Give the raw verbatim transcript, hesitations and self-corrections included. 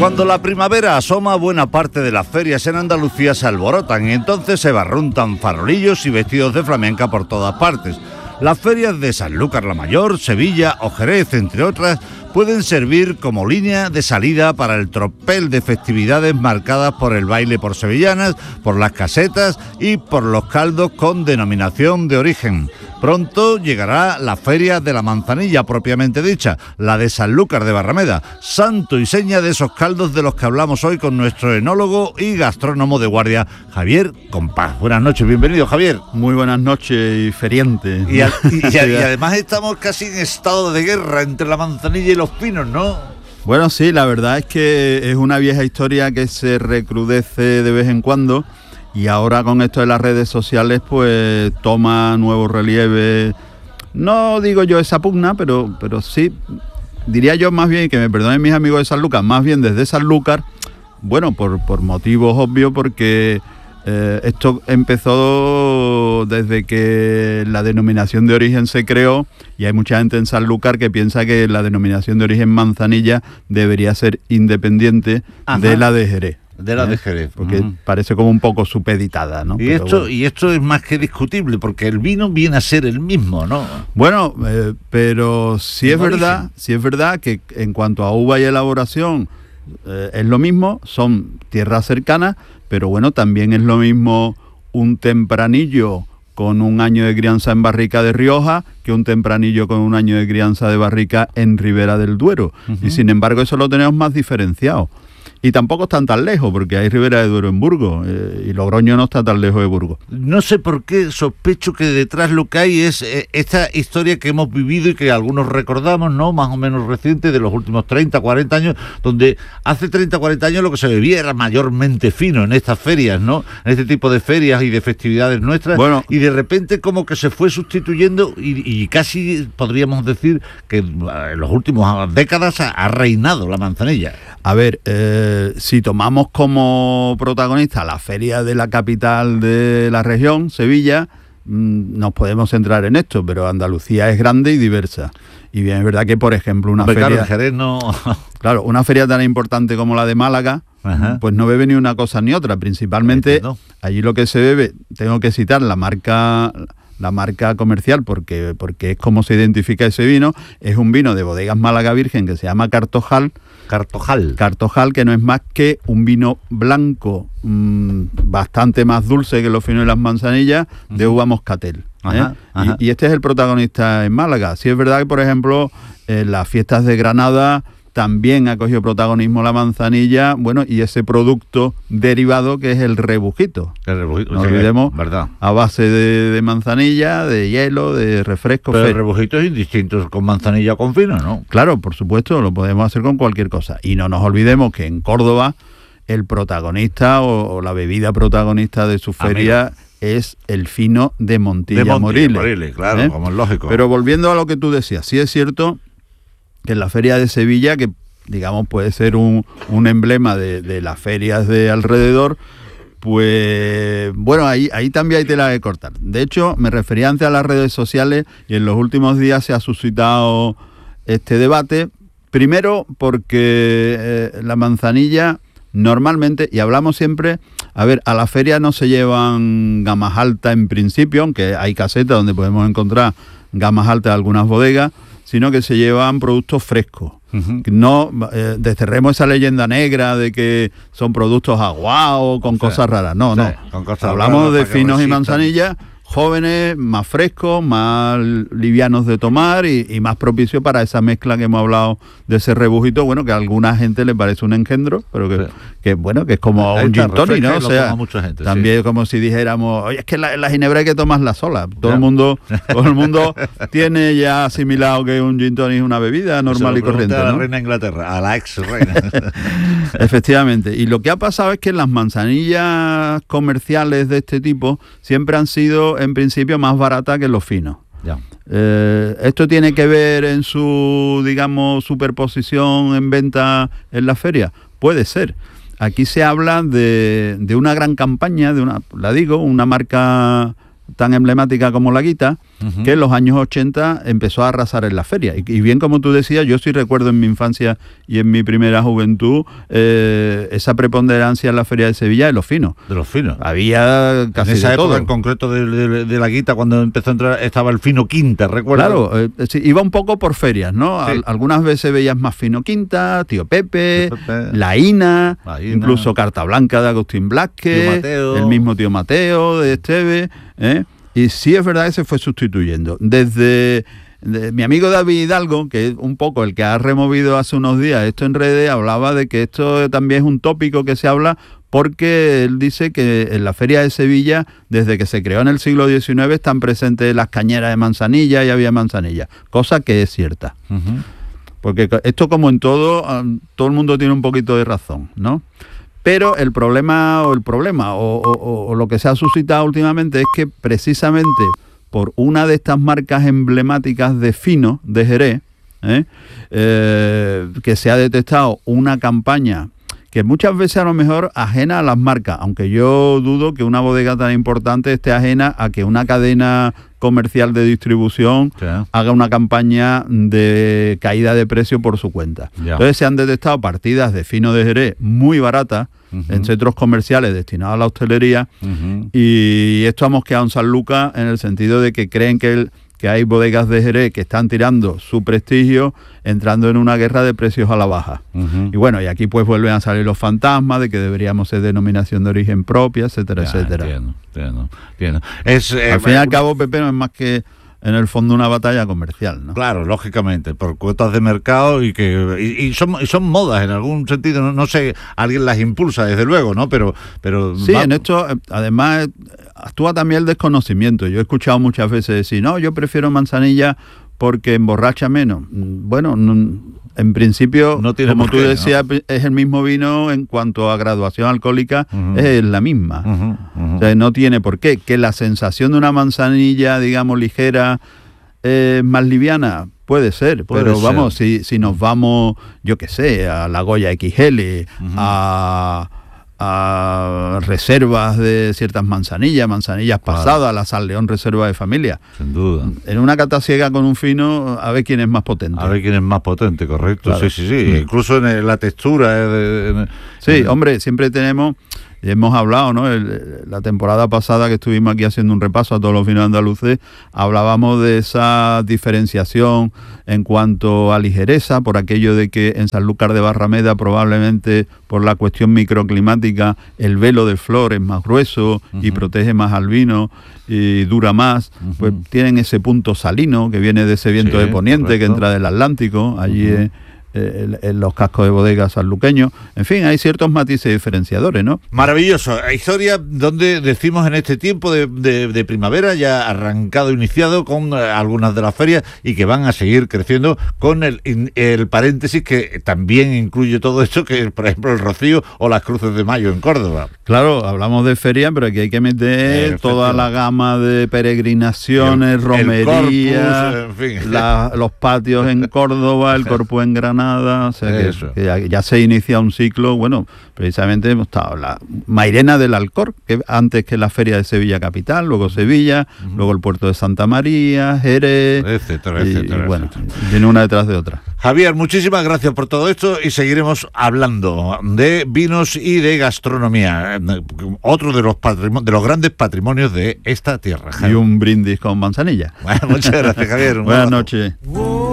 Cuando la primavera asoma, buena parte de las ferias en Andalucía se alborotan y entonces se barruntan farolillos y vestidos de flamenca por todas partes. Las ferias de Sanlúcar la Mayor, Sevilla o Jerez, entre otras, pueden servir como línea de salida para el tropel de festividades marcadas por el baile por sevillanas, por las casetas y por los caldos con denominación de origen. Pronto llegará la Feria de la Manzanilla propiamente dicha, la de Sanlúcar de Barrameda, santo y seña de esos caldos de los que hablamos hoy con nuestro enólogo y gastrónomo de guardia, Javier Compás. Buenas noches, bienvenido, Javier. Muy buenas noches y feriente. Y, a, y, y, y además estamos casi en estado de guerra entre la manzanilla y los pinos, ¿no? Bueno, sí, la verdad es que es una vieja historia que se recrudece de vez en cuando. Y ahora con esto de las redes sociales, pues toma nuevos relieves. No digo yo esa pugna, pero, pero sí, diría yo más bien, que me perdonen mis amigos de Sanlúcar, más bien desde Sanlúcar, bueno, por, por motivos obvios, porque eh, esto empezó desde que la denominación de origen se creó, y hay mucha gente en Sanlúcar que piensa que la denominación de origen Manzanilla debería ser independiente Ajá. de la de Jerez. De la ¿Eh? de Jerez. Porque uh-huh. parece como un poco supeditada, ¿no? Y Pero esto bueno. y esto es más que discutible, porque el vino viene a ser el mismo, ¿no? Bueno, eh, pero sí es origen. verdad, sí es verdad que en cuanto a uva y elaboración eh, es lo mismo, son tierras cercanas, pero bueno, también es lo mismo un tempranillo con un año de crianza en barrica de Rioja que un tempranillo con un año de crianza de barrica en Ribera del Duero. Uh-huh. Y sin embargo eso lo tenemos más diferenciado. Y tampoco están tan lejos, porque hay Ribera de Duero en Burgos, eh, y Logroño no está tan lejos de Burgos. No sé por qué sospecho que detrás lo que hay es eh, esta historia que hemos vivido y que algunos recordamos, ¿no? Más o menos reciente, de los últimos treinta, cuarenta años, donde hace treinta, cuarenta años lo que se bebía era mayormente fino en estas ferias, ¿no? En este tipo de ferias y de festividades nuestras. Bueno, y de repente como que se fue sustituyendo y, y casi podríamos decir que en las últimas décadas ha, ha reinado la manzanilla. A ver, eh, si tomamos como protagonista la feria de la capital de la región, Sevilla, mmm, nos podemos centrar en esto, pero Andalucía es grande y diversa. Y bien, es verdad que, por ejemplo, una pero feria... Claro, Jerez no... claro, una feria tan importante como la de Málaga, Ajá. pues no bebe ni una cosa ni otra. Principalmente, Entiendo. allí lo que se bebe, tengo que citar la marca... la marca comercial, porque, porque es como se identifica ese vino, es un vino de Bodegas Málaga Virgen que se llama Cartojal. Cartojal. Cartojal, que no es más que un vino blanco mmm, bastante más dulce que los finos y las manzanillas, uh-huh. de uva moscatel. ¿eh? Ajá, ajá. Y, y este es el protagonista en Málaga. Sí es verdad que, por ejemplo, en las fiestas de Granada también ha cogido protagonismo la manzanilla, bueno, y ese producto derivado que es el rebujito. El rebujito, no sí, olvidemos, ¿verdad? A base de, de manzanilla, de hielo, de refresco. Pero el rebujito es indistinto con manzanilla o con fino, ¿no? Claro, por supuesto, lo podemos hacer con cualquier cosa. Y no nos olvidemos que en Córdoba el protagonista o, o la bebida protagonista de su feria Amigo. es el fino de Montilla, de Montilla Moriles. Moriles, claro, ¿eh? Como es lógico. Pero volviendo a lo que tú decías, sí es cierto que en la feria de Sevilla, que digamos puede ser un, un emblema de, de las ferias de alrededor, pues bueno, ahí, ahí también hay tela que cortar. De hecho, me refería antes a las redes sociales y en los últimos días se ha suscitado este debate. Primero porque eh, la manzanilla normalmente, y hablamos siempre, a ver, a la feria no se llevan gamas altas en principio, aunque hay casetas donde podemos encontrar gamas altas de algunas bodegas, sino que se llevan productos frescos. Uh-huh. No eh, desterremos esa leyenda negra de que son productos aguados con o sea, cosas raras. No, sí, no. Con cosas Hablamos raras de finos y manzanillas jóvenes, más frescos, más livianos de tomar y, y más propicios para esa mezcla que hemos hablado de ese rebujito, bueno, que a alguna gente le parece un engendro, pero que, sí. que bueno, que es como Ahí un gin tonic, ¿no? O sea, gente, también sí. como si dijéramos, oye, es que la, la ginebra hay que tomarla sola. Todo ya. el mundo todo el mundo tiene ya asimilado que un gin tonic es una bebida normal y corriente, a la ¿no? reina de Inglaterra, a la ex reina. Efectivamente. Y lo que ha pasado es que las manzanillas comerciales de este tipo siempre han sido en principio más barata que los finos. Ya. Eh, esto tiene que ver en su, digamos, superposición en venta en la feria. Puede ser. Aquí se habla de, de una gran campaña, de una, la digo, una marca tan emblemática como la Guita, uh-huh. que en los años ochenta empezó a arrasar en la feria. Y, y bien como tú decías, yo sí recuerdo en mi infancia y en mi primera juventud eh, esa preponderancia en la feria de Sevilla de los finos. De los finos. Había casi en esa de época todo. En concreto de, de, de la Guita, cuando empezó a entrar, estaba el fino Quinta, recuerdo. Claro, eh, sí, iba un poco por ferias, ¿no? Sí. Al, algunas veces veías más fino Quinta, Tío Pepe, Pepe. La Ina, La Ina, incluso Carta Blanca de Agustín Blázquez, el mismo Tío Mateo de Esteve, ¿eh? Y sí es verdad que se fue sustituyendo. Desde de, mi amigo David Hidalgo, que es un poco el que ha removido hace unos días esto en redes, hablaba de que esto también es un tópico que se habla porque él dice que en la Feria de Sevilla, desde que se creó en el siglo diecinueve, están presentes las cañeras de manzanilla y había manzanilla, cosa que es cierta. Uh-huh. Porque esto, como en todo, todo el mundo tiene un poquito de razón, ¿no? Pero el problema o el problema o, o, o lo que se ha suscitado últimamente es que precisamente por una de estas marcas emblemáticas de fino de Jerez, ¿eh? Eh, que se ha detectado una campaña que muchas veces a lo mejor ajena a las marcas, aunque yo dudo que una bodega tan importante esté ajena a que una cadena comercial de distribución sí. haga una campaña de caída de precio por su cuenta. Ya. Entonces se han detectado partidas de fino de Jerez muy baratas uh-huh. en centros comerciales destinados a la hostelería uh-huh. y esto ha mosqueado en Sanlúcar en el sentido de que creen que el que hay bodegas de Jerez que están tirando su prestigio, entrando en una guerra de precios a la baja. Uh-huh. Y bueno, y aquí pues vuelven a salir los fantasmas de que deberíamos ser denominación de origen propia, etcétera, ya, etcétera. Entiendo, entiendo, entiendo. Es, eh, al fin y al cabo, Pepe, no es más que en el fondo una batalla comercial, ¿no? Claro, lógicamente, por cuotas de mercado y que y, y son y son modas en algún sentido, no, no sé, alguien las impulsa desde luego, ¿no? Pero pero sí, va... en esto además actúa también el desconocimiento. Yo he escuchado muchas veces decir, no, yo prefiero manzanilla porque emborracha menos. Bueno, no, en principio, no tiene como tú qué, decías, ¿no? Es el mismo vino en cuanto a graduación alcohólica, uh-huh. es la misma. Uh-huh, uh-huh. O sea, no tiene por qué. Que la sensación de una manzanilla, digamos, ligera, es eh, más liviana, puede ser. Puede pero ser. Vamos, si, si nos vamos, yo qué sé, a la Goya X L, uh-huh. a... a reservas de ciertas manzanillas, manzanillas pasadas, claro. la San León reserva de familia. Sin duda. En una cata ciega con un fino, a ver quién es más potente. A ver quién es más potente, correcto. Claro. Sí, sí, sí. Mm. Incluso en el, la textura. Eh, de, de, sí, de... hombre, siempre tenemos, y hemos hablado, ¿no? El, la temporada pasada que estuvimos aquí haciendo un repaso a todos los vinos andaluces, hablábamos de esa diferenciación en cuanto a ligereza, por aquello de que en Sanlúcar de Barrameda probablemente por la cuestión microclimática el velo de flor es más grueso uh-huh. y protege más al vino y dura más, uh-huh. pues tienen ese punto salino que viene de ese viento sí, de poniente correcto. Que entra del Atlántico, allí uh-huh. es, En, en los cascos de bodegas sanluqueños. En fin, hay ciertos matices diferenciadores, ¿no? Maravilloso. Historia donde decimos en este tiempo de, de, de primavera ya arrancado, iniciado con algunas de las ferias y que van a seguir creciendo con el, el paréntesis que también incluye todo esto, que es, por ejemplo, el Rocío o las Cruces de Mayo en Córdoba. Claro, hablamos de feria, pero aquí hay que meter toda la gama de peregrinaciones, el, romerías, el corpus, en fin. la, los patios en Córdoba, el Corpus en Granada. Nada, o sea que, que ya, ya se inicia un ciclo, bueno, precisamente hemos estado la Mairena del Alcor, que antes que la Feria de Sevilla Capital, luego Sevilla, uh-huh. luego el puerto de Santa María, Jerez, etcétera, y, etcétera, y bueno, etcétera. Viene una detrás de otra. Javier, muchísimas gracias por todo esto y seguiremos hablando de vinos y de gastronomía, otro de los patrimonios, de los grandes patrimonios de esta tierra. Javier. Y un brindis con manzanilla. Bueno, muchas gracias, Javier. Buenas noches.